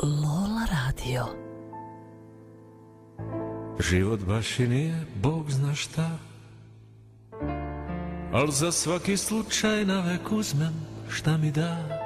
Lola Radio. Život baš i nije Bog zna šta, al za svaki slučaj navek uzmem šta mi da.